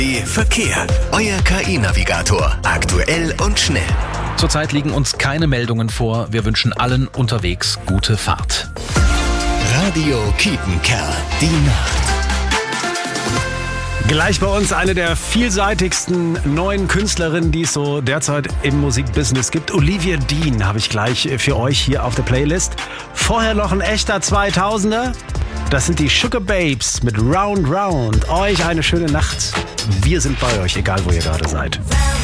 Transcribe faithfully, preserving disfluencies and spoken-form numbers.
Verkehr. Euer K I-Navigator. Aktuell und schnell. Zurzeit liegen uns keine Meldungen vor. Wir wünschen allen unterwegs gute Fahrt. Radio Kiepenkerl. Die Nacht. Gleich bei uns eine der vielseitigsten neuen Künstlerinnen, die es so derzeit im Musikbusiness gibt. Olivia Dean habe ich gleich für euch hier auf der Playlist. Vorher noch ein echter zweitausender. Das sind die Sugar Babes mit Round Round. Euch eine schöne Nacht. Wir sind bei euch, egal wo ihr gerade seid.